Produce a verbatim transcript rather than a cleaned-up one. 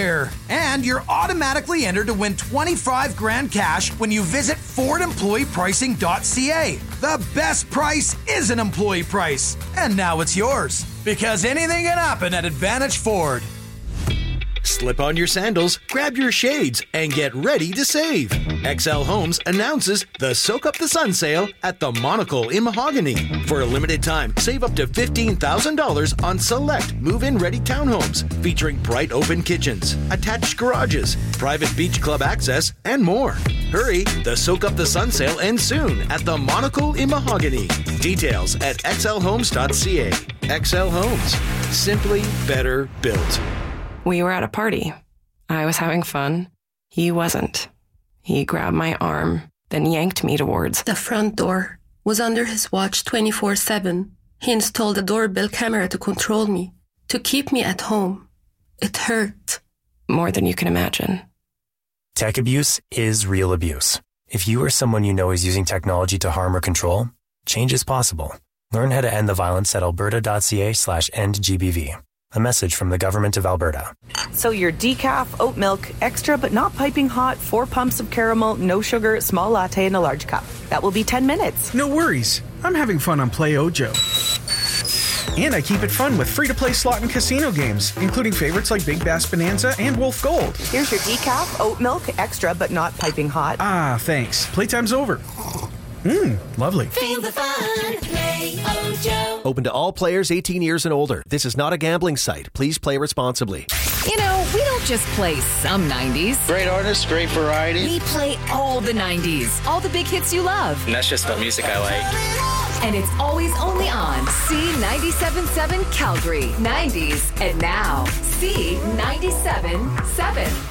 year. And you're automatically entered to win twenty-five grand cash when you visit ford employee pricing dot c a. The best price is an employee price. And now it's yours. Because anything can happen at Advantage Ford. Slip on your sandals, grab your shades, and get ready to save. X L Homes announces the Soak Up the Sun sale at the Monocle in Mahogany. For a limited time, save up to fifteen thousand dollars on select move-in ready townhomes featuring bright open kitchens, attached garages, private beach club access, and more. Hurry, the Soak Up the Sun sale ends soon at the Monocle in Mahogany. Details at x l homes dot c a. X L Homes, simply better built. We were at a party. I was having fun. He wasn't. He grabbed my arm, then yanked me towards the front door. Was under his watch twenty-four seven. He installed a doorbell camera to control me, to keep me at home. It hurt. More than you can imagine. Tech abuse is real abuse. If you or someone you know is using technology to harm or control, change is possible. Learn how to end the violence at alberta dot c a slash end G B V. A message from the Government of Alberta. So your decaf, oat milk, extra but not piping hot, four pumps of caramel, no sugar, small latte in a large cup. That will be ten minutes. No worries. I'm having fun on Play Ojo. And I keep it fun with free-to-play slot and casino games, including favorites like Big Bass Bonanza and Wolf Gold. Here's your decaf, oat milk, extra but not piping hot. Ah, thanks. Playtime's over. Mmm, lovely. Feel the fun. Play Ojo. Open to all players eighteen years and older. This is not a gambling site. Please play responsibly. You know, we don't just play some nineties. Great artists, great variety. We play all the nineties. All the big hits you love. And that's just the music I like. And it's always only on C ninety-seven point seven Calgary. nineties and now. C ninety-seven point seven.